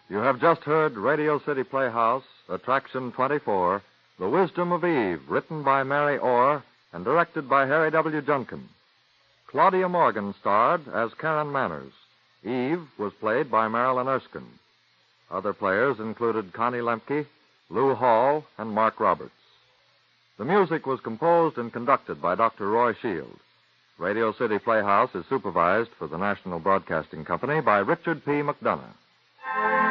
You have just heard Radio City Playhouse, Attraction 24, The Wisdom of Eve, written by Mary Orr and directed by Harry W. Junkin. Claudia Morgan starred as Karen Manners. Eve was played by Marilyn Erskine. Other players included Connie Lemke, Lou Hall, and Mark Roberts. The music was composed and conducted by Dr. Roy Shield. Radio City Playhouse is supervised for the National Broadcasting Company by Richard P. McDonough.